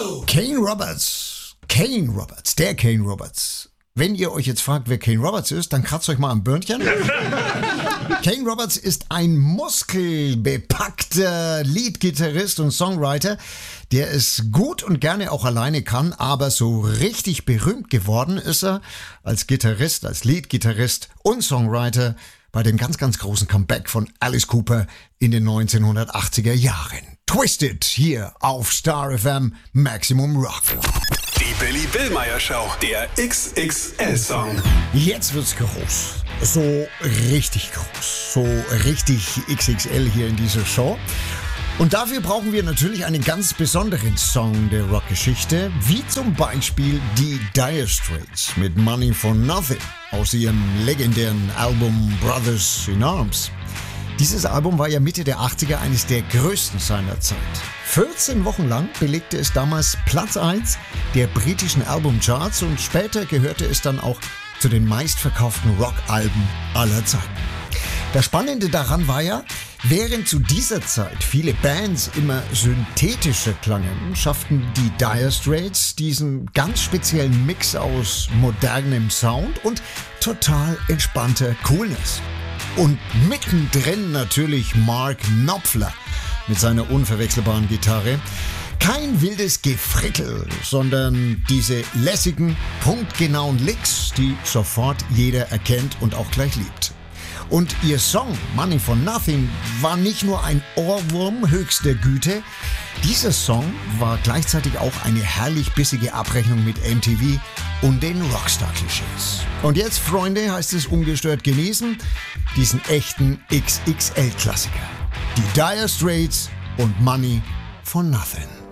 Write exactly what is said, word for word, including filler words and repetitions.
Kane Roberts. Kane Roberts, der Kane Roberts. Wenn ihr euch jetzt fragt, wer Kane Roberts ist, dann kratzt euch mal am Birnchen. Kane Roberts ist ein muskelbepackter Leadgitarrist und Songwriter, der es gut und gerne auch alleine kann, aber so richtig berühmt geworden ist er als Gitarrist, als Leadgitarrist und Songwriter bei dem ganz, ganz großen Comeback von Alice Cooper in den neunzehnhundertachtziger Jahren. Twisted hier auf Star F M Maximum Rock. Die Billy Billmeyer Show, der X X L-Song. Jetzt wird's groß. So richtig groß. So richtig X X L hier in dieser Show. Und dafür brauchen wir natürlich einen ganz besonderen Song der Rockgeschichte, wie zum Beispiel die Dire Straits mit Money for Nothing aus ihrem legendären Album Brothers in Arms. Dieses Album war ja Mitte der achtziger eines der größten seiner Zeit. vierzehn Wochen lang belegte es damals Platz eins der britischen Albumcharts und später gehörte es dann auch zu den meistverkauften Rockalben aller Zeiten. Das Spannende daran war ja, während zu dieser Zeit viele Bands immer synthetischer klangen, schafften die Dire Straits diesen ganz speziellen Mix aus modernem Sound und total entspannter Coolness. Und mittendrin natürlich Mark Knopfler mit seiner unverwechselbaren Gitarre. Kein wildes Gefrickel, sondern diese lässigen, punktgenauen Licks, die sofort jeder erkennt und auch gleich liebt. Und ihr Song Money for Nothing war nicht nur ein Ohrwurm höchster Güte, dieser Song war gleichzeitig auch eine herrlich bissige Abrechnung mit M T V und den Rockstar-Klischees. Und jetzt, Freunde, heißt es ungestört genießen, diesen echten X X L-Klassiker. Die Dire Straits und Money for Nothing.